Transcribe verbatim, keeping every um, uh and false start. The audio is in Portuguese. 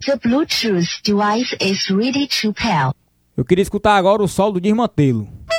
The Bluetooth device is ready to pair. Eu queria escutar agora o solo do Desmantelo.